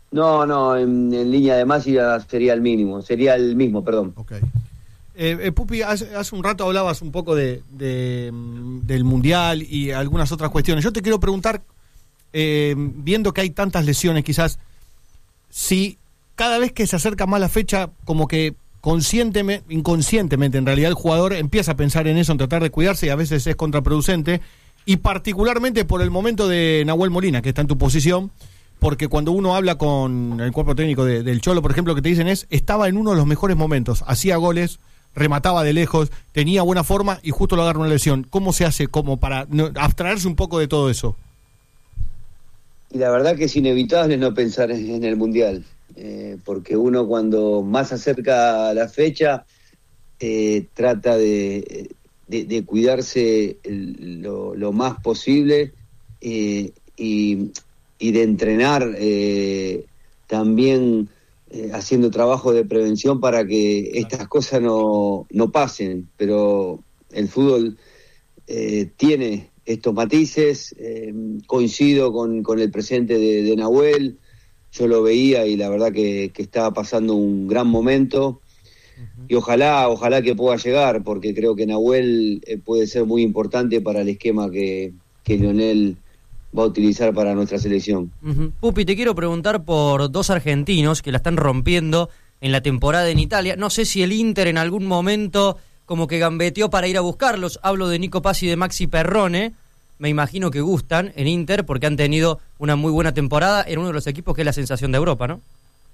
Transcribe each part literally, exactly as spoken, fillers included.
No, no, en, en línea de más sería el mínimo, sería el mismo, perdón. Okay. Eh, eh, Pupi, hace, hace un rato hablabas un poco de, de del Mundial y algunas otras cuestiones. Yo te quiero preguntar, eh, viendo que hay tantas lesiones quizás, si cada vez que se acerca más la fecha, como que conscientemente, inconscientemente en realidad el jugador empieza a pensar en eso, en tratar de cuidarse, y a veces es contraproducente, y particularmente por el momento de Nahuel Molina, que está en tu posición, porque cuando uno habla con el cuerpo técnico de, del Cholo, por ejemplo, lo que te dicen es, estaba en uno de los mejores momentos, hacía goles, remataba de lejos, tenía buena forma y justo lo agarra una lesión. ¿Cómo se hace como para no, abstraerse un poco de todo eso? Y la verdad que es inevitable no pensar en, en el Mundial, eh, porque uno cuando más se acerca a la fecha eh, trata de, de, de cuidarse el, lo, lo más posible eh, y, y de entrenar eh, también eh, haciendo trabajo de prevención para que estas cosas no, no pasen, pero el fútbol eh, tiene estos matices, eh, coincido con, con el presente de, de Nahuel, yo lo veía y la verdad que, que estaba pasando un gran momento, uh-huh. y ojalá, ojalá que pueda llegar, porque creo que Nahuel eh, puede ser muy importante para el esquema que, que Lionel va a utilizar para nuestra selección. Uh-huh. Pupi, te quiero preguntar por dos argentinos que la están rompiendo en la temporada en Italia. No sé si el Inter en algún momento como que gambeteó para ir a buscarlos. Hablo de Nico Paz y de Maxi Perrone. Me imagino que gustan en Inter porque han tenido una muy buena temporada en uno de los equipos que es la sensación de Europa, ¿no?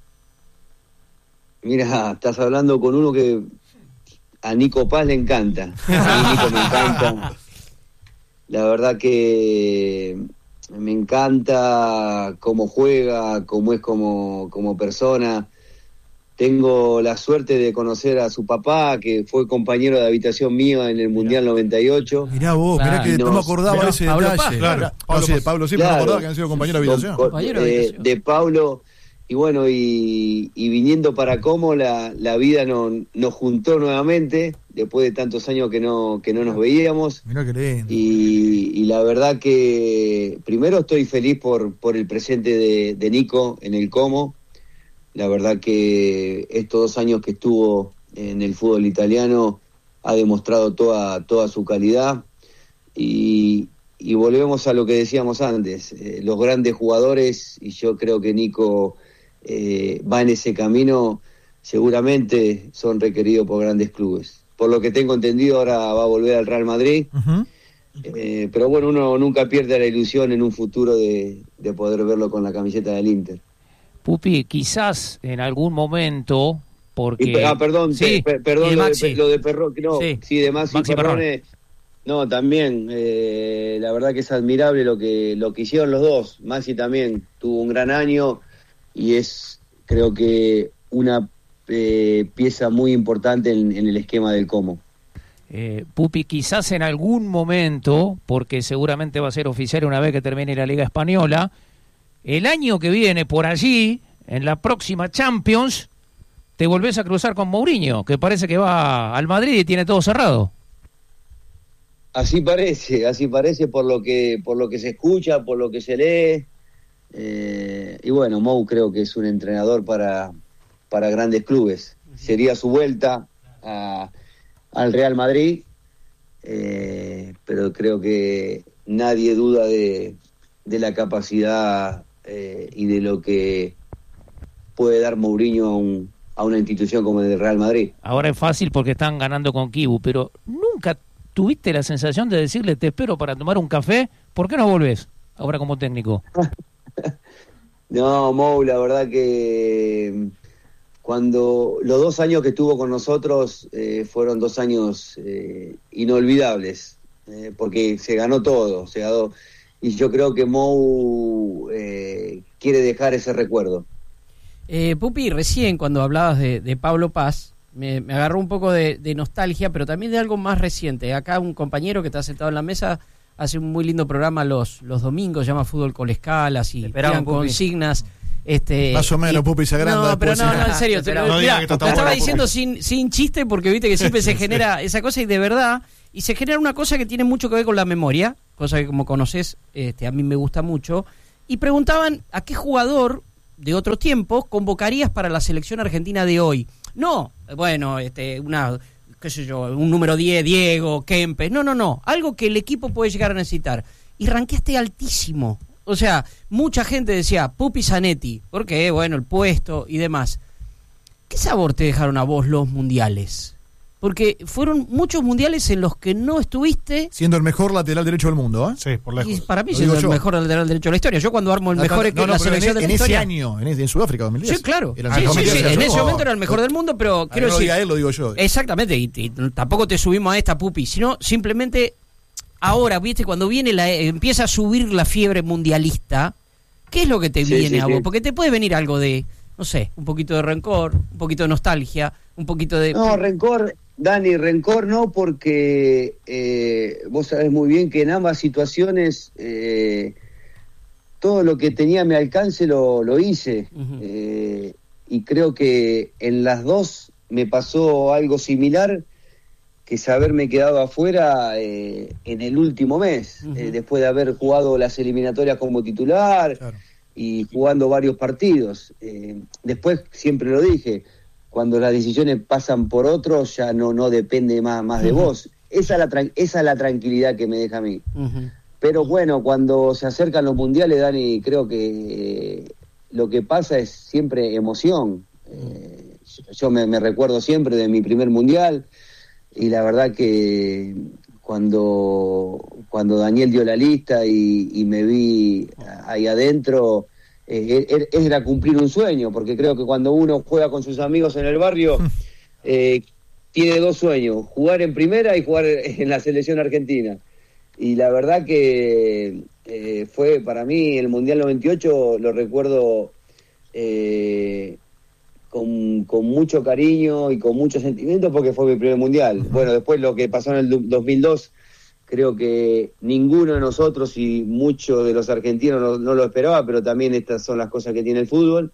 Mira, estás hablando con uno que a Nico Paz le encanta. A mí Nico me encanta. La verdad que me encanta cómo juega, cómo es como, como persona. Tengo la suerte de conocer a su papá, que fue compañero de habitación mío en el Mundial noventa y ocho. Mirá vos, mirá claro, que no, no me acordaba mirá, ese Pablo detalle. Paz, claro. Pablo, sí, Pablo sí, claro, me acordaba que han sido compañeros de habitación. Con, con, de, de Pablo, y bueno, y, y viniendo para Como, la, la vida nos, nos juntó nuevamente, después de tantos años que no, que no nos veíamos. Mirá qué lindo. Y, y la verdad que primero estoy feliz por, por el presente de, de Nico en el Como. La verdad que estos dos años que estuvo en el fútbol italiano ha demostrado toda, toda su calidad y, y volvemos a lo que decíamos antes, eh, los grandes jugadores, y yo creo que Nico eh, va en ese camino, seguramente son requeridos por grandes clubes. Por lo que tengo entendido ahora va a volver al Real Madrid, uh-huh. eh, pero bueno, uno nunca pierde la ilusión en un futuro de, de poder verlo con la camiseta del Inter. Pupi, quizás en algún momento, porque... Y, ah, perdón, sí, pe, perdón de lo, Maxi. de, lo de Perrone, no, sí, sí de Maxi, Maxi Perrone, no, también, eh, la verdad que es admirable lo que lo que hicieron los dos. Maxi también tuvo un gran año y es, creo que, una eh, pieza muy importante en, en el esquema del Como. Eh, Pupi, quizás en algún momento, porque seguramente va a ser oficial una vez que termine la Liga Española, el año que viene, por allí, en la próxima Champions, te volvés a cruzar con Mourinho, que parece que va al Madrid y tiene todo cerrado. Así parece, así parece por lo que por lo que se escucha, por lo que se lee. Eh, y bueno, Mou creo que es un entrenador para, para grandes clubes. Sería su vuelta a, al Real Madrid, eh, pero creo que nadie duda de, de la capacidad Eh, y de lo que puede dar Mourinho a, un, a una institución como el Real Madrid. Ahora es fácil porque están ganando con Kibu, pero ¿nunca tuviste la sensación de decirle te espero para tomar un café? ¿Por qué no volvés ahora como técnico? No, Mou, la verdad que cuando los dos años que estuvo con nosotros eh, fueron dos años eh, inolvidables, eh, porque se ganó todo, se ganó. Y yo creo que Mou eh, quiere dejar ese recuerdo. Eh, Pupi, recién cuando hablabas de, de Pablo Paz, me, me agarró un poco de, de nostalgia, pero también de algo más reciente. Acá un compañero que está sentado en la mesa hace un muy lindo programa los, los domingos, se llama Fútbol con Escalas y tiran consignas. Este, más o menos, y, Pupi se agranda. No, pero no, no, en serio. te, no, mirá, lo estaba diciendo sin, sin chiste porque viste que siempre se genera esa cosa y de verdad, y se genera una cosa que tiene mucho que ver con la memoria, cosa que como conoces, este, a mí me gusta mucho, y preguntaban a qué jugador de otros tiempos, convocarías para la selección argentina de hoy? No, bueno, este, una, qué sé yo, un número diez, Diego, Kempes, no, no, no, algo que el equipo puede llegar a necesitar. Y ranqueaste altísimo. O sea, mucha gente decía, Pupi Zanetti, porque, bueno, el puesto y demás. ¿Qué sabor te dejaron a vos los mundiales? Porque fueron muchos mundiales en los que no estuviste. Siendo el mejor lateral derecho del mundo, ¿eh? Sí, por lejos. Y para mí Lo siendo digo el yo. mejor lateral derecho de la historia. Yo cuando armo el No, mejor no, equipo no, la pero en, selección de en la ese historia. año, en, en Sudáfrica dos mil diez. Sí, claro. Era el Sí, mejor sí, mundial sí, de en la ese historia. momento era el mejor del mundo, pero Ah, quiero no lo decir. diga él, lo digo yo. Exactamente, y, y tampoco te subimos a esta, Pupi, sino simplemente ahora, viste, cuando viene la empieza a subir la fiebre mundialista, ¿qué es lo que te Sí, viene sí, a sí. vos? Porque te puede venir algo de, no sé, un poquito de rencor, un poquito de nostalgia, un poquito de... No, rencor, Dani, rencor no, porque eh, vos sabés muy bien que en ambas situaciones eh, todo lo que tenía a mi alcance lo, lo hice. Ujú. eh, y creo que en las dos me pasó algo similar, que es haberme quedado afuera eh, en el último mes, Ujú. eh, después de haber jugado las eliminatorias como titular, Claro. y jugando varios partidos. Eh, después, siempre lo dije, cuando las decisiones pasan por otros, ya no no depende más, más de vos. Esa es, la tran- esa es la tranquilidad que me deja a mí. Ujú. Pero bueno, cuando se acercan los mundiales, Dani, creo que eh, lo que pasa es siempre emoción. Eh, yo me, me recuerdo siempre de mi primer mundial, y la verdad que cuando cuando Daniel dio la lista y, y me vi ahí adentro, eh, er- era cumplir un sueño, porque creo que cuando uno juega con sus amigos en el barrio, eh, tiene dos sueños: jugar en primera y jugar en la selección argentina. Y la verdad que eh, fue para mí el Mundial noventa y ocho, lo recuerdo eh, con, con mucho cariño y con mucho sentimiento, porque fue mi primer Mundial. Uh-huh. Bueno, después lo que pasó en el dos mil dos, creo que ninguno de nosotros y muchos de los argentinos no, no lo esperaba, pero también estas son las cosas que tiene el fútbol.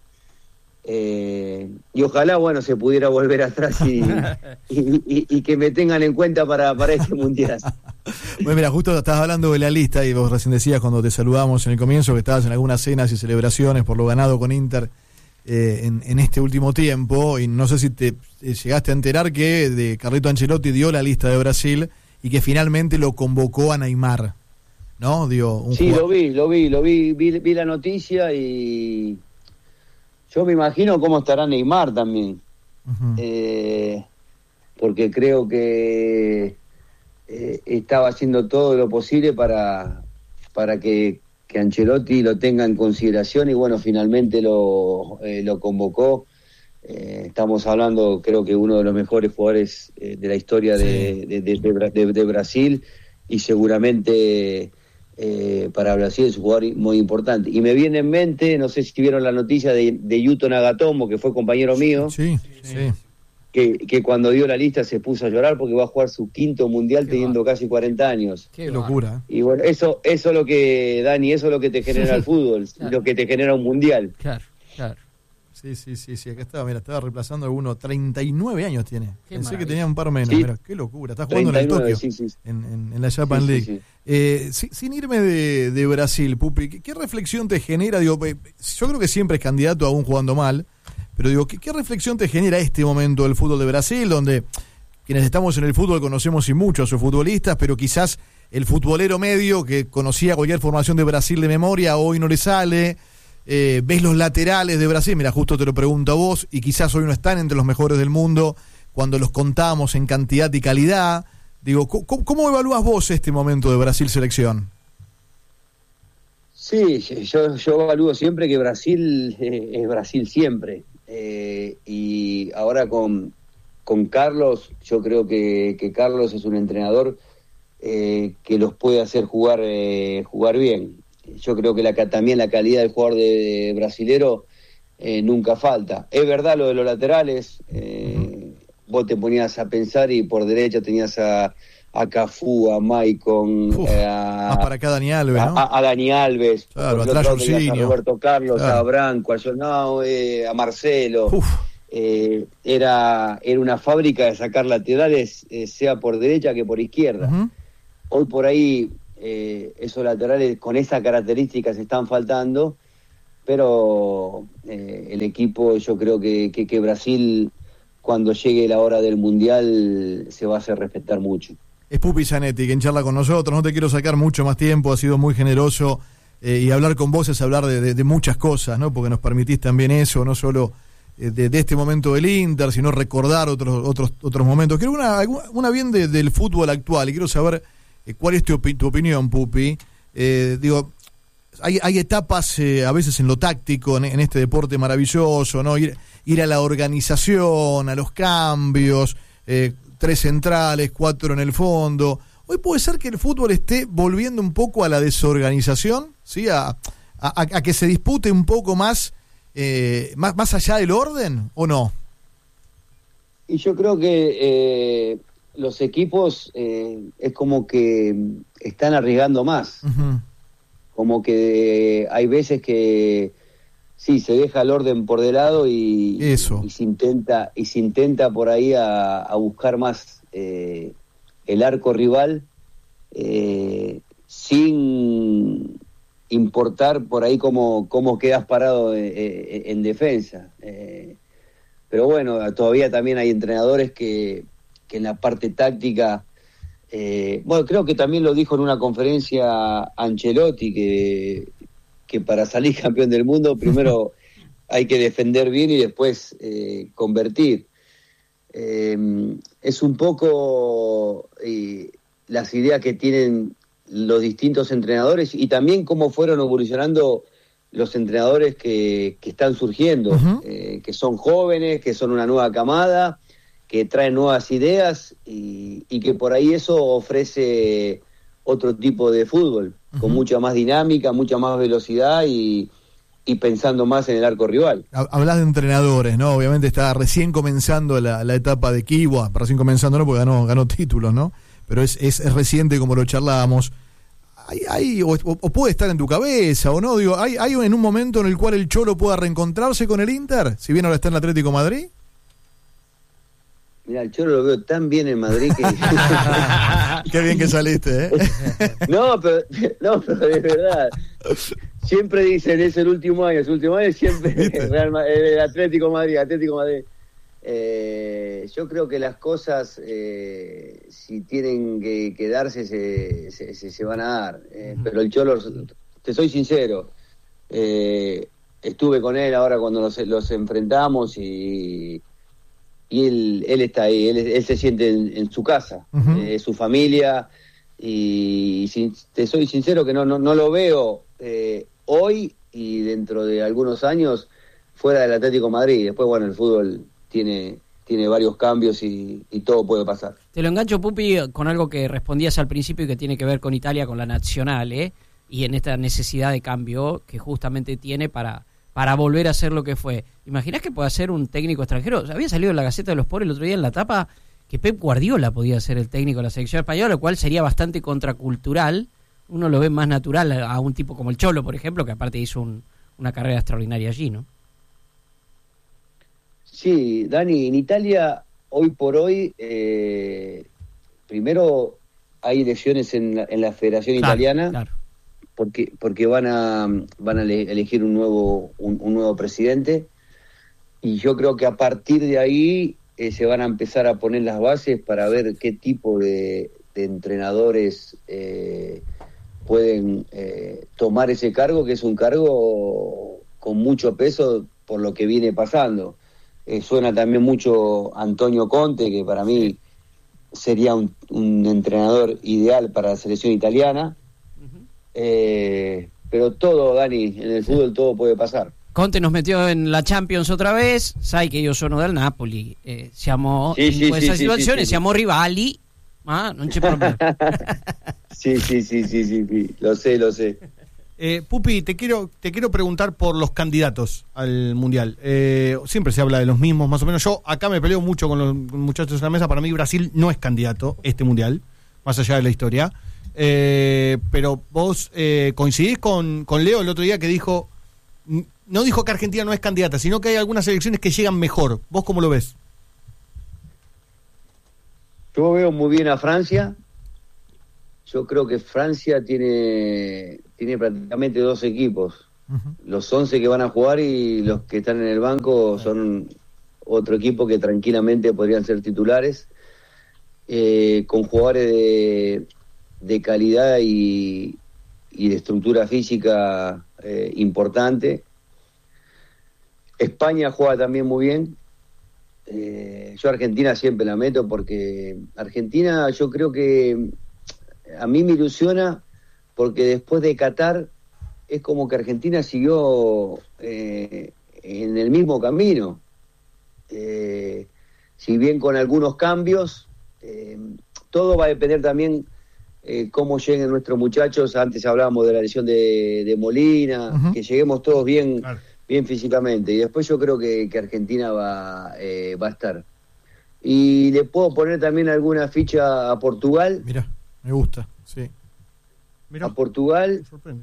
Eh, y ojalá, bueno, se pudiera volver atrás y, y, y, y que me tengan en cuenta para, para este Mundial. Bueno, mira, justo estabas hablando de la lista y vos recién decías cuando te saludamos en el comienzo que estabas en algunas cenas y celebraciones por lo ganado con Inter eh, en, en este último tiempo, y no sé si te eh, llegaste a enterar que de Carleto Ancelotti dio la lista de Brasil y que finalmente lo convocó a Neymar, ¿no? Dio un sí, jugador... lo vi, lo vi, lo vi, vi, vi la noticia y yo me imagino cómo estará Neymar también, uh-huh. eh, porque creo que eh, estaba haciendo todo lo posible para, para que, que Ancelotti lo tenga en consideración y bueno, finalmente lo, eh, lo convocó. Eh, estamos hablando, creo que uno de los mejores jugadores eh, de la historia de, sí. de, de, de, de, de Brasil, y seguramente eh, para Brasil es un jugador muy importante. Y me viene en mente, no sé si vieron la noticia de, de Yuto Nagatomo, que fue compañero mío, sí, sí. Que, que cuando dio la lista se puso a llorar porque va a jugar su quinto mundial Qué teniendo va. casi cuarenta años. Qué locura. Y bueno, eso eso es lo que, Dani, eso es lo que te genera el fútbol, claro. Lo que te genera un mundial. Claro, claro. Sí, sí, sí, sí, acá estaba, mira, estaba reemplazando alguno, treinta y nueve años tiene. Qué Pensé maravilla. Que tenía un par menos, sí. Mira, qué locura, está jugando treinta y nueve, en el Tokio, sí, sí. En, en, en la Japan sí, League. Sí, sí. Eh, sin, sin irme de, de Brasil, Pupi, ¿qué, ¿qué reflexión te genera? Digo, yo creo que siempre es candidato aún jugando mal, pero digo, ¿qué, ¿qué reflexión te genera este momento del fútbol de Brasil, donde quienes estamos en el fútbol conocemos y mucho a sus futbolistas, pero quizás el futbolero medio que conocía cualquier formación de Brasil de memoria, hoy no le sale? Eh, ves los laterales de Brasil, mira, justo te lo pregunto a vos, y quizás hoy no están entre los mejores del mundo cuando los contamos en cantidad y calidad. Digo, ¿cómo, cómo evalúas vos este momento de Brasil selección? Sí, yo, yo evalúo siempre que Brasil eh, es Brasil siempre, eh, y ahora con, con Carlos, yo creo que, que Carlos es un entrenador eh, que los puede hacer jugar, eh, jugar bien. Yo creo que la, también la calidad del jugador de, de brasilero eh, nunca falta. Es verdad lo de los laterales, eh, vos te ponías a pensar y por derecha tenías a, a Cafú, a Maicon, Uf, eh, a, más para acá Dani Alves, ¿no? a, a Dani Alves, claro, atrás a Roberto Carlos, claro. A Branco, a Jonao, eh, a Marcelo. Eh, era, era una fábrica de sacar laterales, eh, sea por derecha que por izquierda. Uh-huh. Hoy por ahí... Eh, esos laterales con esas características están faltando, pero eh, el equipo, yo creo que, que, que Brasil, cuando llegue la hora del Mundial, se va a hacer respetar mucho. Es Pupi Zanetti quien charla con nosotros, no te quiero sacar mucho más tiempo, ha sido muy generoso, eh, y hablar con vos es hablar de, de, de muchas cosas, ¿no? Porque nos permitís también eso, no solo eh, de, de este momento del Inter, sino recordar otros otros otros momentos. Quiero una, una bien de, del fútbol actual, y quiero saber eh, cuál es tu, opi- tu opinión, Pupi. Eh, digo, hay, hay etapas eh, a veces en lo táctico, en, en este deporte maravilloso, ¿no? Ir, ir a la organización, a los cambios, eh, tres centrales, cuatro en el fondo. Hoy puede ser que el fútbol esté volviendo un poco a la desorganización, ¿sí? A, a, a que se dispute un poco más, eh, más, más allá del orden, ¿o no? Y yo creo que eh, los equipos eh, es como que están arriesgando más. Uh-huh. Como que hay veces que sí, se deja el orden por de lado y, Eso. y se intenta y se intenta por ahí a, a buscar más eh, el arco rival, eh, sin importar por ahí cómo, cómo quedas parado en, en, en defensa. Eh, pero bueno, todavía también hay entrenadores que, que en la parte táctica, eh, bueno, creo que también lo dijo en una conferencia Ancelotti, que que para salir campeón del mundo primero hay que defender bien y después eh, convertir. Eh, es un poco eh, las ideas que tienen los distintos entrenadores y también cómo fueron evolucionando los entrenadores que, que están surgiendo, uh-huh. eh, que son jóvenes, que son una nueva camada, que traen nuevas ideas y, y que por ahí eso ofrece otro tipo de fútbol, uh-huh. con mucha más dinámica, mucha más velocidad y, y pensando más en el arco rival. Hablas de entrenadores, ¿no? Obviamente está recién comenzando la, la etapa de Kiwa, recién comenzando, ¿no? Porque ganó, ganó títulos, ¿no? Pero es, es, es reciente como lo charlábamos. Hay, hay, o, o puede estar en tu cabeza, o no, digo, ¿hay, hay en un momento en el cual el Cholo pueda reencontrarse con el Inter, si bien ahora está en el Atlético de Madrid? Mirá, el Cholo lo veo tan bien en Madrid que... Qué bien que saliste, ¿eh? No, pero, no, pero de verdad. Siempre dicen, es el último año, es el último año, siempre Real, el Atlético Madrid, Atlético Madrid. Eh, yo creo que las cosas, eh, si tienen que, que darse, se, se, se, se van a dar. Eh, pero el Cholo, te soy sincero, eh, estuve con él ahora cuando los, los enfrentamos y... y él, él está ahí, él, él se siente en, en su casa, uh-huh. eh, su familia, y, y si, te soy sincero que no no, no lo veo eh, hoy y dentro de algunos años fuera del Atlético de Madrid. Después, bueno, el fútbol tiene tiene varios cambios y, y todo puede pasar. Te lo engancho, Pupi, con algo que respondías al principio y que tiene que ver con Italia, con la Nacional, ¿eh? Y en esta necesidad de cambio que justamente tiene para... para volver a ser lo que fue. ¿Imaginás que pueda ser un técnico extranjero? Había salido en la Gaceta de los Sports el otro día en la tapa que Pep Guardiola podía ser el técnico de la selección española, lo cual sería bastante contracultural. Uno lo ve más natural a, a un tipo como el Cholo, por ejemplo, que aparte hizo un, una carrera extraordinaria allí, ¿no? Sí, Dani, en Italia, hoy por hoy, eh, primero hay elecciones en la, en la Federación claro, Italiana, claro. porque porque van a van a elegir un nuevo un, un nuevo presidente y yo creo que a partir de ahí eh, se van a empezar a poner las bases para ver qué tipo de, de entrenadores eh, pueden eh, tomar ese cargo, que es un cargo con mucho peso por lo que viene pasando. Eh, suena también mucho Antonio Conte, que para mí sería un, un entrenador ideal para la selección italiana. Eh, pero todo, Dani, en el fútbol todo puede pasar. Conte nos metió en la Champions otra vez, sai che io sono del Napoli, eh, siamo sì, in sì, questa sì, situazione, sì, sì. siamo rivali, ma non c'è problema. Sí, sí, sí, sí, sí, sí, lo sé, lo sé. Eh, Pupi, te quiero te quiero preguntar por los candidatos al Mundial. Eh, siempre se habla de los mismos, más o menos. Yo acá me peleo mucho con los muchachos en la mesa. Para mí Brasil no es candidato este Mundial, más allá de la historia. Eh, pero vos eh, coincidís con, con Leo el otro día que dijo, no dijo que Argentina no es candidata, sino que hay algunas selecciones que llegan mejor. ¿Vos cómo lo ves? Yo veo muy bien a Francia. Yo creo que Francia tiene tiene prácticamente dos equipos. Uh-huh. Los once que van a jugar y los que están en el banco son otro equipo que tranquilamente podrían ser titulares, eh, con jugadores de, de calidad y, y de estructura física eh, importante. España juega también muy bien. Eh, yo a Argentina siempre la meto porque Argentina yo creo que a mí me ilusiona porque después de Qatar es como que Argentina siguió eh, en el mismo camino. Eh, si bien con algunos cambios, eh, todo va a depender también eh, cómo lleguen nuestros muchachos. Antes hablábamos de la lesión de, de Molina, uh-huh. que lleguemos todos bien, claro. bien físicamente. Y después yo creo que, que Argentina va, eh, va a estar. Y le puedo poner también alguna ficha a Portugal. Mira, me gusta, sí. Mirá, a Portugal. Me sorprende.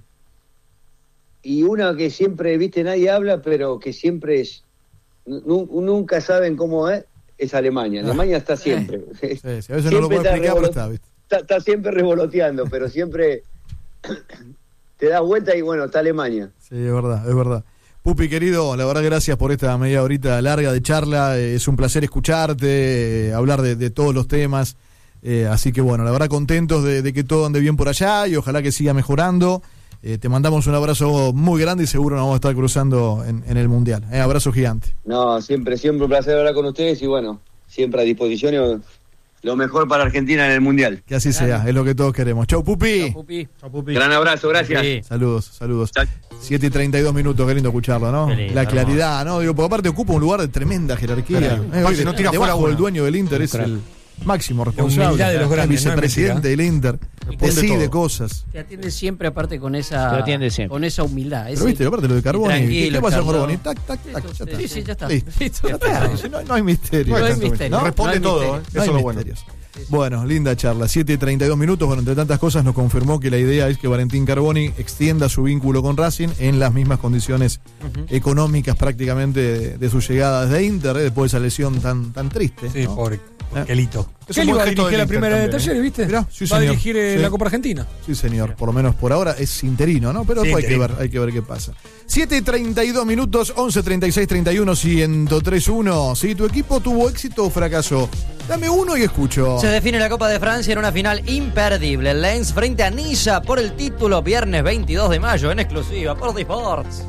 Y una que siempre, viste, nadie habla, pero que siempre es... Nunca saben cómo es, es Alemania. Alemania está siempre. Sí, sí, a veces no lo puedo explicar, pero está, ¿viste? Está, está siempre revoloteando, pero siempre te das vuelta y bueno, está Alemania. Sí, es verdad, es verdad. Pupi, querido, la verdad, gracias por esta media horita larga de charla. Es un placer escucharte, eh, hablar de, de todos los temas. Eh, así que bueno, la verdad, contentos de, de que todo ande bien por allá y ojalá que siga mejorando. Eh, te mandamos un abrazo muy grande y seguro nos vamos a estar cruzando en, en el Mundial. Eh, abrazo gigante. No, siempre, siempre un placer hablar con ustedes y bueno, siempre a disposición y lo mejor para Argentina en el Mundial. Que así Dale. sea, es lo que todos queremos. Chau, Pupi. Chau, Pupi. Chau, Pupi. Gran abrazo, gracias. Sí. Saludos, saludos. Chau. siete y treinta y dos minutos, qué lindo escucharlo, ¿no? Lindo, la claridad, hermoso. ¿no? Digo, porque aparte ocupa un lugar de tremenda jerarquía. Eh, hoy, no tira fuera el dueño del Inter, es el máximo responsable, de los grandes, vicepresidente no del Inter, decide cosas. Te atiende siempre, aparte con esa con esa humildad. Pero viste, aparte lo de Carboni, ¿qué, ¿qué pasa con Carboni? Tac, tac, tac, ya está. Sí, sí, ya está. Listo. Listo. Ya está. No, no hay misterio. No hay misterio. No, responde no todo, ¿eh? No eso hay es lo misterios. Bueno. Bueno, linda charla, siete y treinta y dos minutos. Bueno, entre tantas cosas nos confirmó que la idea es que Valentín Carboni extienda su vínculo con Racing en las mismas condiciones uh-huh. económicas prácticamente de, de su llegada desde Inter, ¿eh? Después de esa lesión tan, tan triste. Sí, ¿no? pobre. Kelito. Que él iba a dirigir la primera también, de Talleres, ¿viste? Mirá, sí, va señor. a dirigir eh, sí. la Copa Argentina. Sí, señor. Por lo menos por ahora es interino, ¿no? Pero sí, después hay que ver, hay que ver qué pasa. siete y treinta y dos minutos, once treinta y seis treinta y uno, ciento tres uno. Si tu equipo tuvo éxito o fracaso, dame uno y escucho. Se define la Copa de Francia en una final imperdible. Lens frente a Niza por el título, viernes veintidós de mayo en exclusiva por The Sports.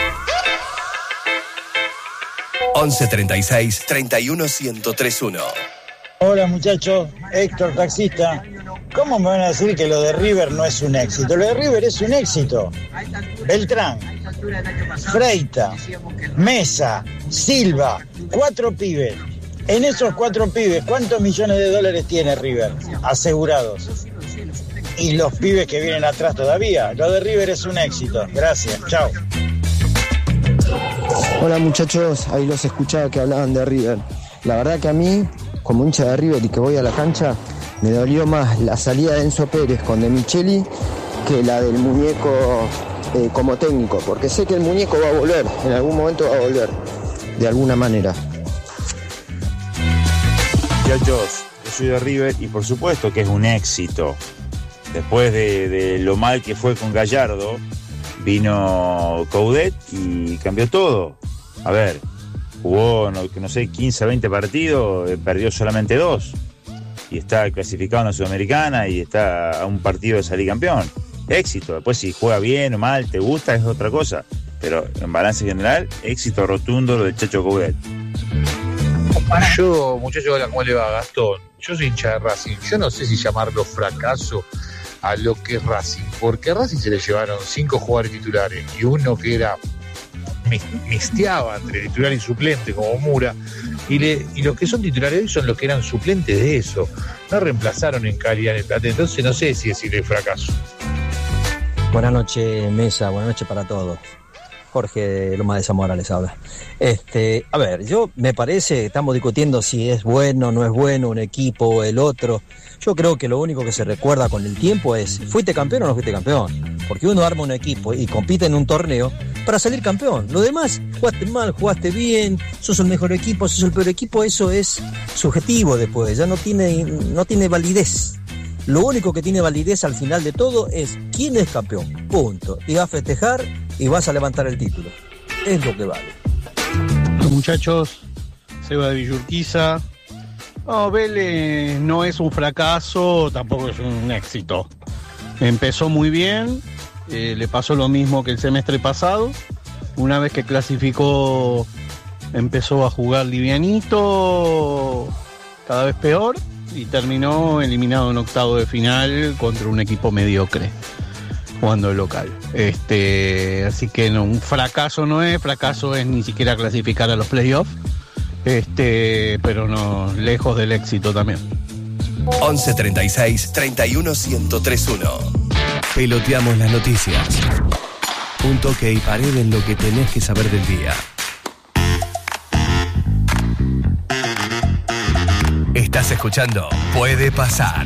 once treinta y seis treinta y uno, ciento tres uno. Hola muchachos, Héctor taxista. ¿Cómo me van a decir que lo de River no es un éxito? Lo de River es un éxito. Beltrán, Freita, Mesa, Silva, cuatro pibes. En esos cuatro pibes, ¿cuántos millones de dólares tiene River asegurados? Y los pibes que vienen atrás todavía. Lo de River es un éxito. Gracias, chao. Hola muchachos, ahí los escuchaba que hablaban de River. La verdad que a mí, como hincha de River y que voy a la cancha, me dolió más la salida de Enzo Pérez con De Micheli que la del muñeco eh, como técnico, porque sé que el muñeco va a volver, en algún momento va a volver, de alguna manera. Muchachos, yo soy de River y por supuesto que es un éxito. Después de, de lo mal que fue con Gallardo, vino Coudet y cambió todo. A ver, jugó, no, no sé, quince, veinte partidos, eh, perdió solamente dos. Y está clasificado en la Sudamericana y está a un partido de salir campeón. Éxito. Después si juega bien o mal, te gusta, es otra cosa. Pero en balance general, éxito rotundo lo del Chacho Coudet. Yo, muchacho, hola, ¿cómo le va? Gastón. Yo soy hincha de Racing. Yo no sé si llamarlo fracaso a lo que es Racing, porque a Racing se le llevaron cinco jugadores titulares y uno que era misteaba entre titular y suplente como Mura, y, le, y los que son titulares hoy son los que eran suplentes de eso, no reemplazaron en calidad en el plantel, entonces no sé si decirle fracaso. Buenas noches, Mesa, buenas noches para todos. Jorge de Loma de Zamora les habla. Este, a ver, yo me parece, estamos discutiendo si es bueno o no es bueno un equipo o el otro. Yo creo que lo único que se recuerda con el tiempo es, ¿fuiste campeón o no fuiste campeón? Porque uno arma un equipo y compite en un torneo para salir campeón. Lo demás, jugaste mal, jugaste bien, sos el mejor equipo, sos el peor equipo, eso es subjetivo después, ya no tiene, no tiene validez. Lo único que tiene validez al final de todo es quién es campeón, punto. Y vas a festejar y vas a levantar el título. Es lo que vale. Muchachos, Seba de Villurquiza. No, Vélez no es un fracaso, tampoco es un éxito. Empezó muy bien, eh, le pasó lo mismo que el semestre pasado. Una vez que clasificó, empezó a jugar livianito, cada vez peor, y terminó eliminado en octavo de final contra un equipo mediocre, jugando de local. Este, así que no, un fracaso no es, fracaso es ni siquiera clasificar a los playoffs, este, pero no, lejos del éxito también. once treinta y seis, treinta y uno, ciento tres uno. Peloteamos las noticias. Un toque y pared en lo que tenés que saber del día. Estás escuchando Puede Pasar.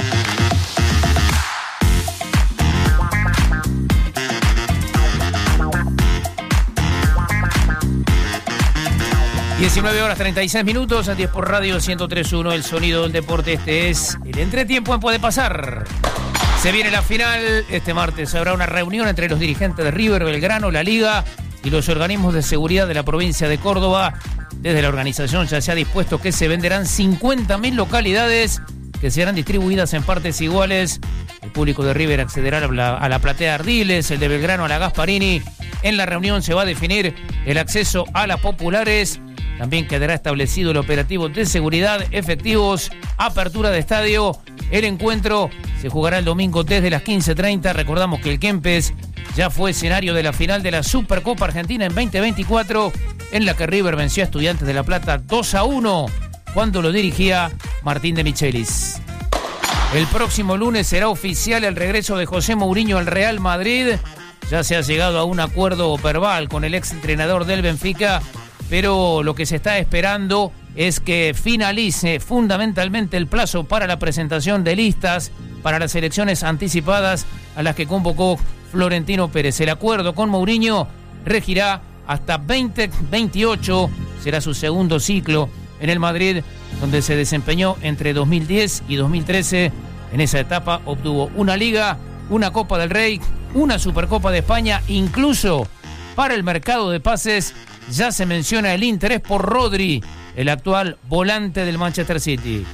diecinueve horas treinta y seis minutos, a diez por radio ciento tres punto uno, el sonido del deporte. Este es el entretiempo en Puede Pasar. Se viene la final. Este martes habrá una reunión entre los dirigentes de River, Belgrano, la Liga y los organismos de seguridad de la provincia de Córdoba. Desde la organización ya se ha dispuesto que se venderán cincuenta mil localidades que serán distribuidas en partes iguales. El público de River accederá a la, a la platea Ardiles, el de Belgrano a la Gasparini. En la reunión se va a definir el acceso a las populares. También quedará establecido el operativo de seguridad, efectivos, apertura de estadio. El encuentro se jugará el domingo desde las quince treinta. Recordamos que el Kempes ya fue escenario de la final de la Supercopa Argentina en veinte veinticuatro, en la que River venció a Estudiantes de La Plata dos a uno cuando lo dirigía Martín de Michelis. El próximo lunes será oficial el regreso de José Mourinho al Real Madrid. Ya se ha llegado a un acuerdo verbal con el ex entrenador del Benfica, pero lo que se está esperando es que finalice fundamentalmente el plazo para la presentación de listas para las elecciones anticipadas a las que convocó Florentino Pérez. El acuerdo con Mourinho regirá hasta veinte veintiocho, será su segundo ciclo en el Madrid, donde se desempeñó entre dos mil diez y dos mil trece. En esa etapa obtuvo una Liga, una Copa del Rey, una Supercopa de España. Incluso para el mercado de pases ya se menciona el interés por Rodri, el actual volante del Manchester City.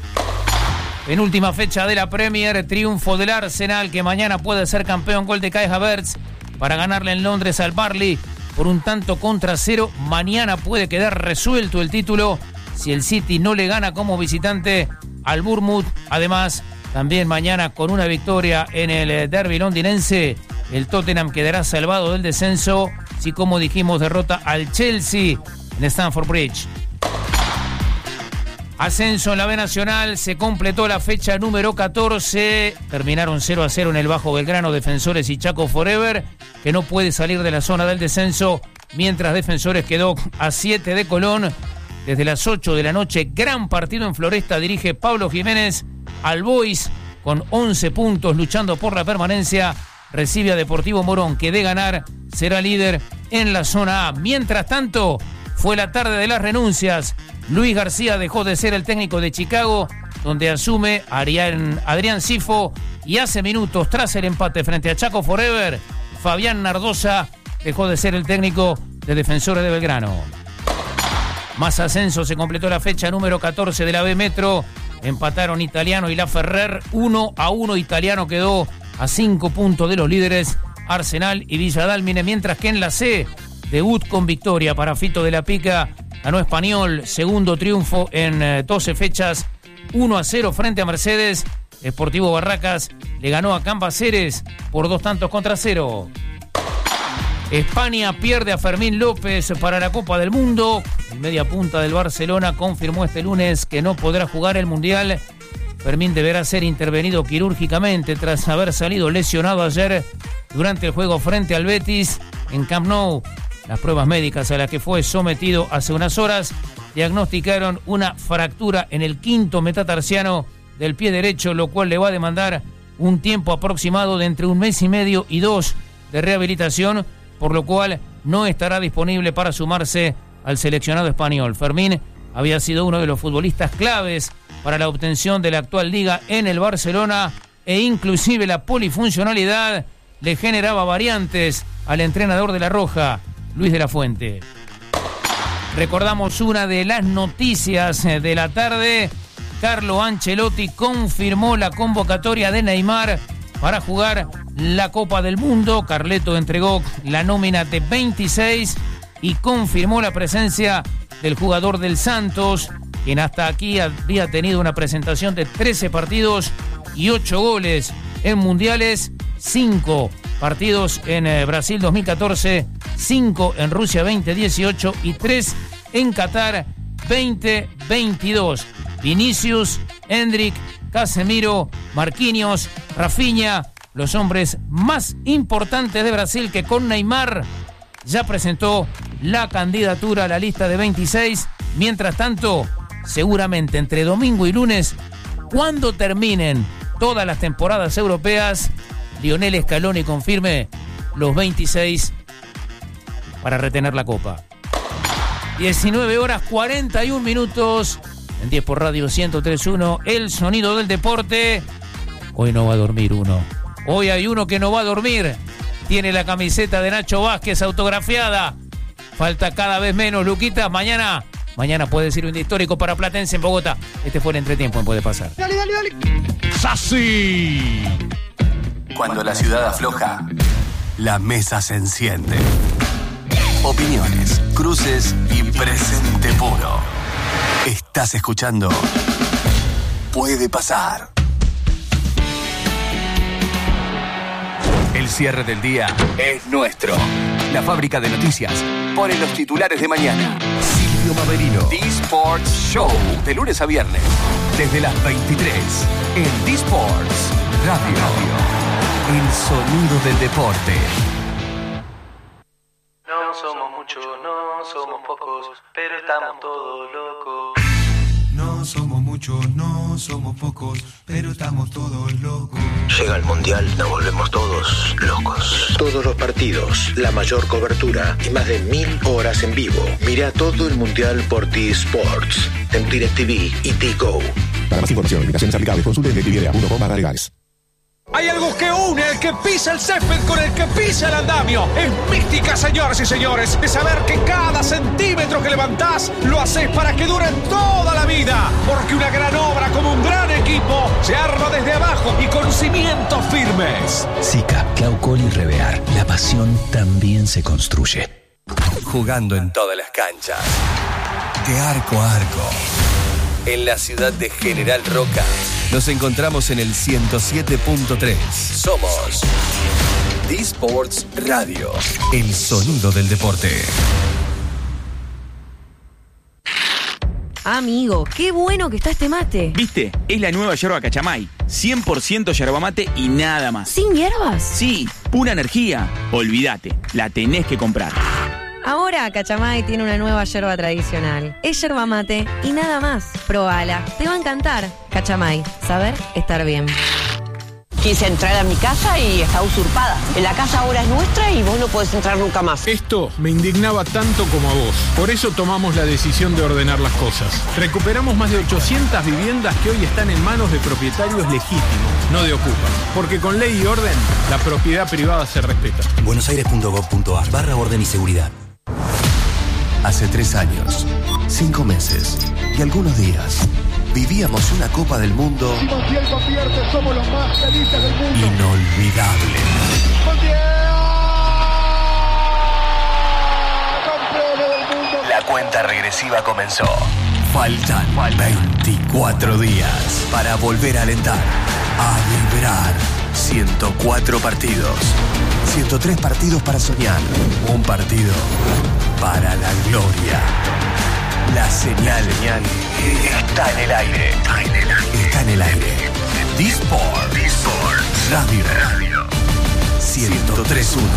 En última fecha de la Premier, triunfo del Arsenal, que mañana puede ser campeón. Gol de Kai Havertz para ganarle en Londres al Burnley por un tanto contra cero. Mañana puede quedar resuelto el título si el City no le gana como visitante al Bournemouth. Además, también mañana con una victoria en el derbi londinense, el Tottenham quedará salvado del descenso si, como dijimos, derrota al Chelsea en Stamford Bridge. Ascenso en la B Nacional, se completó la fecha número catorce, terminaron cero a cero en el Bajo Belgrano, Defensores y Chaco Forever, que no puede salir de la zona del descenso, mientras Defensores quedó a siete de Colón. Desde las ocho de la noche, gran partido en Floresta, dirige Pablo Jiménez. Al Boys, con once puntos, luchando por la permanencia, recibe a Deportivo Morón, que de ganar será líder en la zona A. Mientras tanto, fue la tarde de las renuncias. Luis García dejó de ser el técnico de Chicago, donde asume Adrián, Adrián Sifo, y hace minutos, tras el empate frente a Chaco Forever, Fabián Nardosa dejó de ser el técnico de Defensores de Belgrano. Más ascenso, se completó la fecha número catorce de la B Metro. Empataron Italiano y La Ferrer, uno a uno. Italiano quedó a cinco puntos de los líderes, Arsenal y Villa Dálmine, mientras que en la C, debut con victoria para Fito de la Pica, ganó Español, segundo triunfo en eh, doce fechas, uno a cero frente a Mercedes. Sportivo Barracas le ganó a Cambaceres por dos tantos contra cero. España pierde a Fermín López para la Copa del Mundo. El media punta del Barcelona confirmó este lunes que no podrá jugar el Mundial. Fermín deberá ser intervenido quirúrgicamente tras haber salido lesionado ayer durante el juego frente al Betis en Camp Nou. Las pruebas médicas a las que fue sometido hace unas horas diagnosticaron una fractura en el quinto metatarsiano del pie derecho, lo cual le va a demandar un tiempo aproximado de entre un mes y medio y dos de rehabilitación, por lo cual no estará disponible para sumarse al seleccionado español. Fermín había sido uno de los futbolistas claves para la obtención de la actual liga en el Barcelona. e inclusive la polifuncionalidad le generaba variantes al entrenador de La Roja, Luis de la Fuente. Recordamos una de las noticias de la tarde. Carlo Ancelotti confirmó la convocatoria de Neymar para jugar la Copa del Mundo. Carleto entregó la nómina de veintiséis y confirmó la presencia del jugador del Santos, quien hasta aquí había tenido una presentación de trece partidos y ocho goles en mundiales, cinco partidos en eh, Brasil dos mil catorce, cinco en Rusia veinte dieciocho y tres en Qatar veinte veintidós. Vinicius, Endrick, Casemiro, Marquinhos, Rafinha, los hombres más importantes de Brasil, que con Neymar ya presentó la candidatura a la lista de veintiséis. Mientras tanto, seguramente entre domingo y lunes, cuando terminen todas las temporadas europeas, Lionel Scaloni confirme los veintiséis para retener la Copa. diecinueve horas cuarenta y un minutos en diez por Radio ciento tres punto uno, el sonido del deporte. Hoy no va a dormir uno. Hoy hay uno que no va a dormir. Tiene la camiseta de Nacho Vázquez autografiada. Falta cada vez menos, Luquita. Mañana, mañana puede ser un día histórico para Platense en Bogotá. Este fue el entretiempo en Puede Pasar. Dale, dale, dale. ¡Sassi! Cuando la ciudad afloja, la mesa se enciende. Opiniones, cruces y presente puro. Estás escuchando Puede Pasar. El cierre del día es nuestro. La fábrica de noticias pone los titulares de mañana. Silvio Maverino, D-Sports Show, de lunes a viernes, desde las veintitrés, en D-Sports Radio. El sonido del deporte. No somos muchos, no somos pocos, pero estamos todos locos. No somos muchos, no somos pocos, pero estamos todos locos. Llega el Mundial, nos volvemos todos locos. Todos los partidos, la mayor cobertura y más de mil horas en vivo. Mira todo el Mundial por T-Sports, en DirecTV y T-Go. Para más información, limitaciones aplicables, consulte en directv punto com barra legales. Hay algo que une el que pisa el césped con el que pisa el andamio. Es mística, señoras y señores, de saber que cada centímetro que levantás lo haces para que dure toda la vida. Porque una gran obra como un gran equipo se arma desde abajo y con cimientos firmes. Sica, Claucol y Revear. La pasión también se construye. Jugando en todas las canchas, de arco a arco. En la ciudad de General Roca, nos encontramos en el ciento siete punto tres. Somos D-Sports Radio, el sonido del deporte. Amigo, qué bueno que está este mate. ¿Viste? Es la nueva yerba Cachamay. cien por ciento yerba mate y nada más. ¿Sin hierbas? Sí, pura energía. Olvídate, la tenés que comprar. Ahora Cachamay tiene una nueva yerba tradicional. Es yerba mate y nada más. Probala, te va a encantar. Cachamay, saber estar bien. Quise entrar a mi casa y está usurpada. La casa ahora es nuestra y vos no podés entrar nunca más. Esto me indignaba tanto como a vos. Por eso tomamos la decisión de ordenar las cosas. Recuperamos más de ochocientas viviendas que hoy están en manos de propietarios legítimos, no de ocupas. Porque con ley y orden, la propiedad privada se respeta. buenosaires punto gov punto ar barra orden y seguridad. Hace tres años, cinco meses y algunos días, vivíamos una Copa del Mundo somos los más felices del mundo. Inolvidable. La cuenta regresiva comenzó. Faltan veinticuatro días para volver a alentar, a vibrar. ciento cuatro partidos, ciento tres partidos para soñar, un partido para la gloria. La señal está en el aire. Está en el aire. Está en el aire. D-Sport. D-Sport. Radio. Radio. ciento tres punto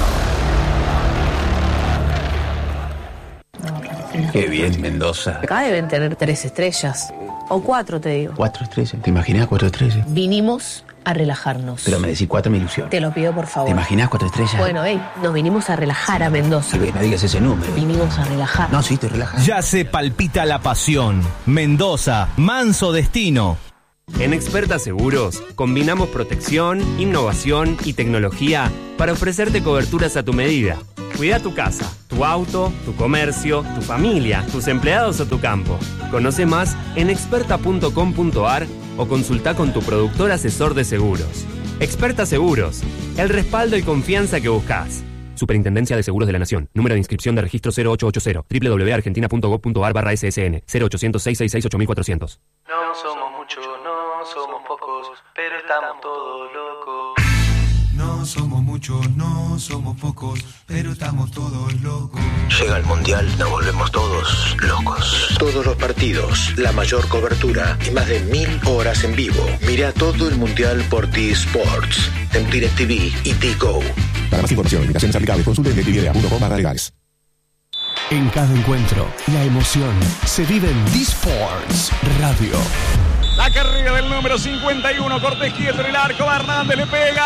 uno. Qué bien, Mendoza. Acá deben tener tres estrellas. O cuatro, te digo. Cuatro estrellas. ¿Te imaginas cuatro estrellas? Vinimos a relajarnos. Pero me decís cuatro, me ilusión. Te lo pido, por favor. ¿Te imaginas cuatro estrellas? Bueno, hey, nos vinimos a relajar a Mendoza. No digas ese número. Vinimos a relajar. No, sí, te relajas. Ya se palpita la pasión. Mendoza, manso destino. En Experta Seguros, combinamos protección, innovación y tecnología para ofrecerte coberturas a tu medida. Cuida tu casa, tu auto, tu comercio, tu familia, tus empleados o tu campo. Conoce más en experta punto com punto a r o consulta con tu productor asesor de seguros. Experta Seguros, el respaldo y confianza que buscas. Superintendencia de Seguros de la Nación. Número de inscripción de registro cero ocho ocho cero. doble u doble u doble u punto argentina punto gob punto a r barra S S N. cero ochocientos, seiscientos sesenta y seis, ocho mil cuatrocientos. No somos muchos, no somos pocos, pero estamos todos locos. No somos muchos, no somos pocos, pero estamos todos locos. Llega el Mundial, nos volvemos todos locos. Todos los partidos, la mayor cobertura y más de mil horas en vivo. Mira todo el Mundial por T-Sports, en DirecTV y T-Go. Para más información, invitaciones aplicables, consulte en directv punto com barra legales. En cada encuentro, la emoción se vive en T-Sports Radio. La carrera del número cincuenta y uno, Cortés quieto en el arco, Hernández le pega.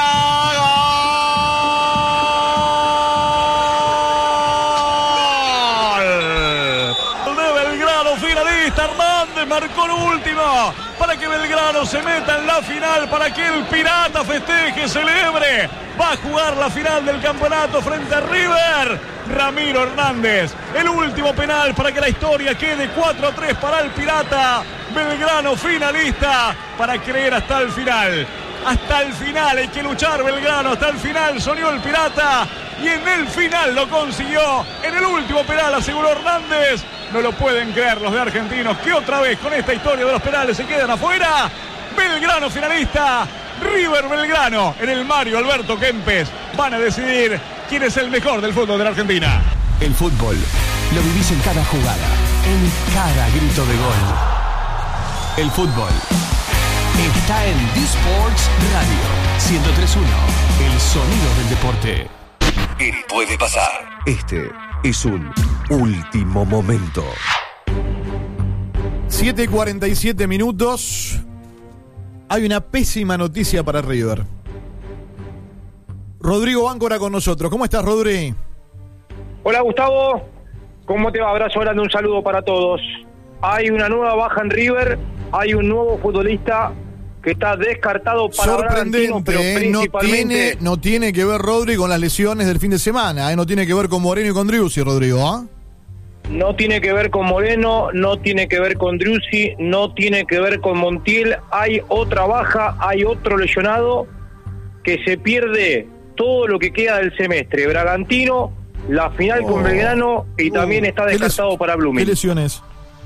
¡Gol! De Belgrano, finalista, Hernández marcó lo último para que Belgrano se meta en la final, para que el Pirata festeje, celebre. Va a jugar la final del campeonato frente a River. Ramiro Hernández, el último penal para que la historia quede cuatro a tres para el Pirata. Belgrano finalista para creer hasta el final. Hasta el final hay que luchar Belgrano, hasta el final soñó el Pirata y en el final lo consiguió. En el último penal aseguró Hernández. No lo pueden creer los de Argentinos que otra vez con esta historia de los penales se quedan afuera. Belgrano finalista, River Belgrano en el Mario Alberto Kempes. Van a decidir quién es el mejor del fútbol de la Argentina. El fútbol lo vivís en cada jugada, en cada grito de gol. El fútbol está en D-Sports Radio ciento tres punto uno, el sonido del deporte. Él puede pasar. Este es un último momento. siete y cuarenta y siete minutos. Hay una pésima noticia para River. Rodrigo Báncora con nosotros. ¿Cómo estás, Rodri? Hola, Gustavo. ¿Cómo te va? Abrazo grande, un saludo para todos. Hay una nueva baja en River. Hay un nuevo futbolista que está descartado para sorprendente, pero eh, no, tiene, no tiene que ver, Rodri, con las lesiones del fin de semana. Eh, no tiene que ver con Moreno y con Driussi, Rodrigo. ¿eh? No tiene que ver con Moreno, no tiene que ver con Driussi, no tiene que ver con Montiel. Hay otra baja, hay otro lesionado que se pierde todo lo que queda del semestre. Bragantino, la final oh. con Belgrano y uh, también está descartado para Blooming. ¿Qué lesiones?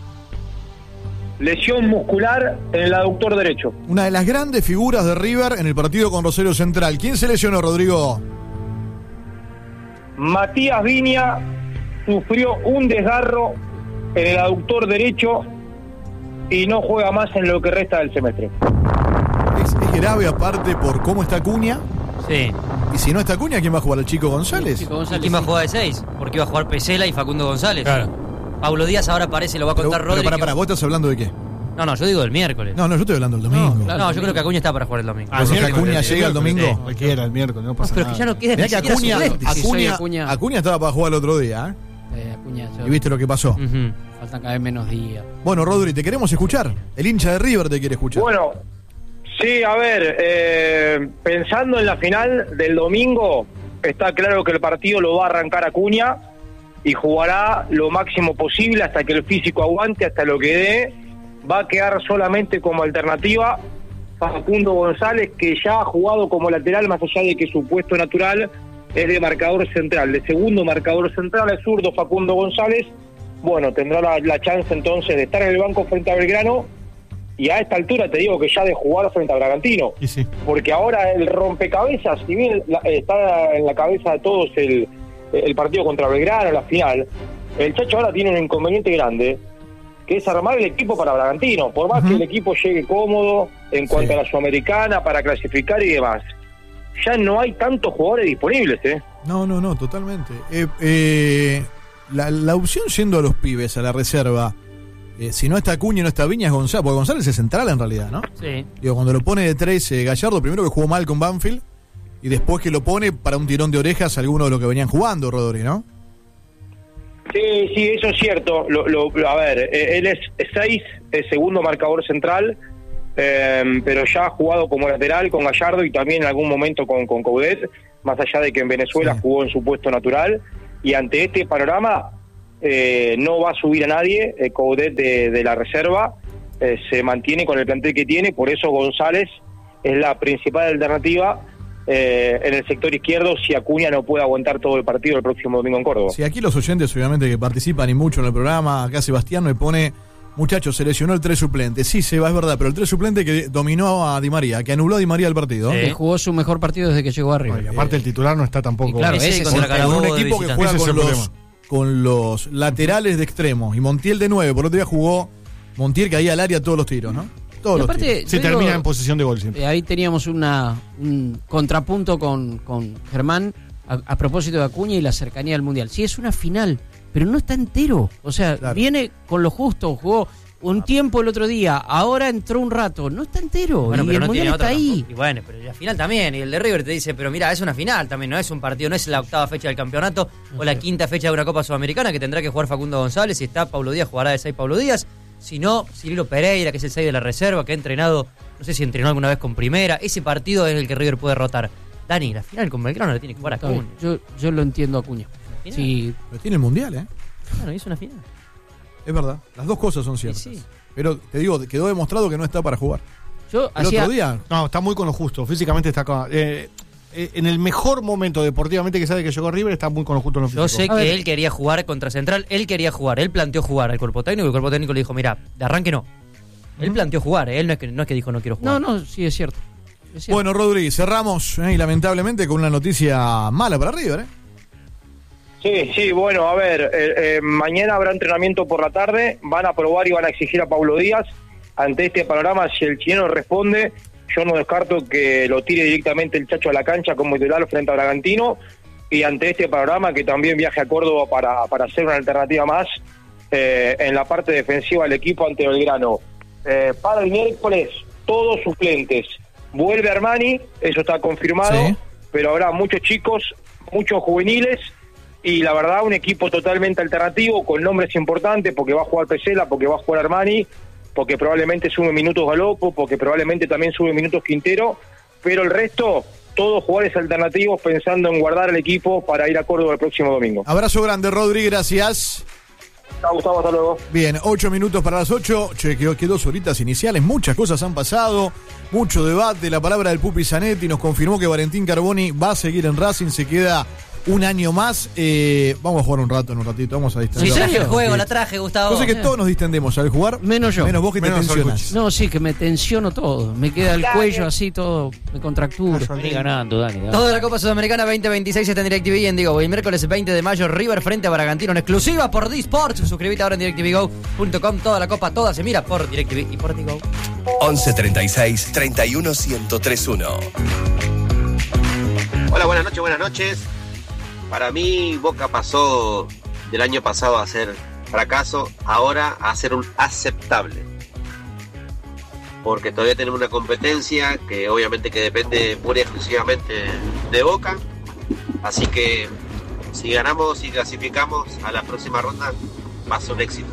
Lesión muscular en el aductor derecho. Una de las grandes figuras de River en el partido con Rosario Central. ¿Quién se lesionó, Rodrigo? Matías Viña sufrió un desgarro en el aductor derecho y no juega más en lo que resta del semestre. Es, es grave aparte por cómo está Acuña. Sí. Y si no está Acuña, ¿quién va a jugar? ¿El Chico González? Chico González ¿Y quién va a sí. jugar de seis? Porque iba a jugar Pesela y Facundo González. Claro. Paulo Díaz ahora parece, lo va a contar pero, Rodri. Pero para, para, ¿vos estás hablando de qué? No, no, yo digo del miércoles. No, no, yo estoy hablando del domingo. No, claro, no yo creo que Acuña está para jugar el domingo. Ah, ¿Pero que Acuña llega el domingo? Sí. Cualquiera, el miércoles, no pasa no, pero nada. que ya no queda Mirá que Acuña, Acuña, Acuña, Acuña. Acuña estaba para jugar el otro día, ¿eh? Eh, Acuña, yo... ¿Y viste lo que pasó? Uh-huh. Faltan cada vez menos días. Bueno, Rodri, te queremos escuchar. El hincha de River te quiere escuchar. Bueno, sí, a ver, eh, pensando en la final del domingo, está claro que el partido lo va a arrancar Acuña y jugará lo máximo posible hasta que el físico aguante, hasta lo que dé. Va a quedar solamente como alternativa Facundo González, que ya ha jugado como lateral, más allá de que su puesto natural es de marcador central. De segundo marcador central es zurdo Facundo González. Bueno, tendrá la, la chance entonces de estar en el banco frente a Belgrano. Y a esta altura te digo que ya de jugar frente a Bragantino. Y sí. Porque ahora el rompecabezas, si bien la, está en la cabeza de todos el, el partido contra Belgrano, la final, el Chacho ahora tiene un inconveniente grande, que es armar el equipo para Bragantino. Por más uh-huh. que el equipo llegue cómodo en cuanto sí. a la Sudamericana, para clasificar y demás, ya no hay tantos jugadores disponibles, ¿eh? No, no, no, totalmente. Eh, eh, la, la opción yendo a los pibes, a la reserva, eh, si no está Acuña y no está Viña, es González, porque González es central en realidad, ¿no? Sí. Digo, cuando lo pone de tres eh, Gallardo, primero que jugó mal con Banfield, y después que lo pone para un tirón de orejas a alguno de los que venían jugando, Rodri, ¿no? Sí, sí, eso es cierto. Lo, lo, a ver, eh, él es seis, es segundo marcador central, eh, pero ya ha jugado como lateral con Gallardo y también en algún momento con, con Coudet, más allá de que en Venezuela sí. jugó en su puesto natural, y ante este panorama eh, no va a subir a nadie. eh, Coudet de, de la reserva eh, se mantiene con el plantel que tiene, por eso González es la principal alternativa eh, en el sector izquierdo si Acuña no puede aguantar todo el partido el próximo domingo en Córdoba. Sí, aquí los oyentes obviamente que participan y mucho en el programa, acá Sebastián me pone, muchachos, se lesionó el tres suplente. Sí, Seba, es verdad, pero el tres suplente que dominó a Di María, que anuló a Di María el partido. Sí. Que jugó su mejor partido desde que llegó arriba. Oye, aparte el titular no está tampoco. Y claro, ese, ese con, con un equipo que juega con los, con los laterales de extremo y Montiel de nueve, por otro día jugó Montiel que ahí al área todos los tiros, ¿no? Todos y los aparte, tiros. Se termina digo, en posición de gol siempre. Eh, ahí teníamos una, un contrapunto con, con Germán a, a propósito de Acuña y la cercanía al Mundial. Sí, es una final, pero no está entero. O sea, claro. viene con lo justo, jugó un tiempo el otro día, ahora entró un rato, no está entero. Bueno, y pero el no Mundial tiene está otra ahí. Tampoco. Y bueno, pero la final también. Y el de River te dice, pero mira, es una final también, no es un partido, no es la octava fecha del campeonato okay. o la quinta fecha de una Copa Sudamericana que tendrá que jugar Facundo González. Si está Paulo Díaz, jugará de seis Paulo Díaz. Si no, Cirilo Pereira, que es el seis de la reserva, que ha entrenado, no sé si entrenó alguna vez con Primera. Ese partido es el que River puede rotar. Dani, la final con Belgrano la tiene que jugar a Acuña. Yo, yo lo entiendo a Acuña. Sí. Pero tiene el Mundial, ¿eh? Bueno, hizo una final. Es verdad, las dos cosas son ciertas. Sí, sí. Pero te digo, quedó demostrado que no está para jugar. Yo el hacía... otro día. No, está muy con lo justo. Físicamente está. Eh, eh, en el mejor momento deportivamente que sabe que llegó a River, está muy con lo justo en lo físico. Yo sé a que ver. él quería jugar contra Central. Él quería jugar. Él planteó jugar al cuerpo técnico. Y el cuerpo técnico le dijo: mira, de arranque no. Él planteó jugar. Él no es que, no es que dijo no quiero jugar. No, no, sí, es cierto. Es cierto. Bueno, Rodri, cerramos eh, y lamentablemente con una noticia mala para River, ¿eh? Sí, sí, bueno, a ver, eh, eh, mañana habrá entrenamiento por la tarde, van a probar y van a exigir a Paulo Díaz. Ante este panorama, si el chileno responde, yo no descarto que lo tire directamente el Chacho a la cancha como titular frente a Bragantino, y ante este panorama que también viaje a Córdoba para, para hacer una alternativa más eh, en la parte defensiva del equipo ante Belgrano. Eh, para el miércoles, todos suplentes. Vuelve Armani, eso está confirmado, sí. pero habrá muchos chicos, muchos juveniles, y la verdad un equipo totalmente alternativo, con nombres importantes, porque va a jugar Pesela, porque va a jugar Armani, porque probablemente sube minutos Galopo, porque probablemente también sube minutos Quintero, pero el resto, todos jugadores alternativos pensando en guardar el equipo para ir a Córdoba el próximo domingo. Abrazo grande, Rodri, gracias. Chao, Gustavo, hasta luego. Bien, ocho minutos para las ocho, che, quedó, quedó dos horitas iniciales, muchas cosas han pasado, mucho debate, la palabra del Pupi Zanetti nos confirmó que Valentín Carboni va a seguir en Racing, se queda un año más. Eh, vamos a jugar un rato, en un ratito, vamos a distender. Sí, traje el juego, la traje, Gustavo. Yo sé que todos nos distendemos al jugar. Menos yo. Menos vos que Menos te tensionas. No, sí, que me tensiono todo. Me queda el cuello así todo, me contractura. Vení ganando, Dani. Dani. Toda la Copa Sudamericana veinte veintiséis está en DirecTV y en Digo. El miércoles veinte de mayo, River frente a Bragantino en exclusiva por D-Sports. Suscríbete ahora en directivo go punto com. Toda la Copa, toda se mira por DirecTV y por Digo. once treinta y seis, treinta y uno, ciento tres uno. Hola, buenas noches, buenas noches. Para mí, Boca pasó del año pasado a ser fracaso, ahora a ser un aceptable. Porque todavía tenemos una competencia que obviamente que depende pura y exclusivamente de Boca. Así que si ganamos y clasificamos a la próxima ronda, va a ser un éxito.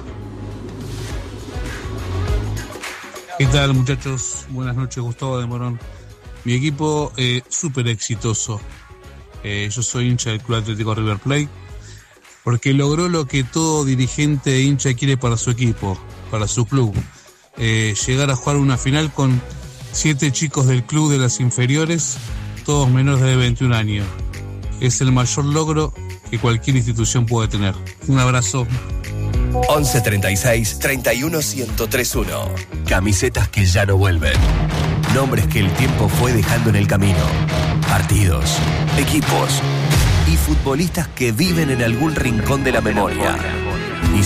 ¿Qué tal, muchachos? Buenas noches, Gustavo de Morón. Mi equipo eh, súper exitoso. Eh, yo soy hincha del Club Atlético River Plate porque logró lo que todo dirigente e hincha quiere para su equipo, para su club. Eh, llegar a jugar una final con siete chicos del club de las inferiores, todos menores de veintiún años. Es el mayor logro que cualquier institución puede tener. Un abrazo. once treinta y seis, treinta y uno, ciento tres uno. Camisetas que ya no vuelven. Nombres que el tiempo fue dejando en el camino. Partidos, equipos y futbolistas que viven en algún rincón de la memoria.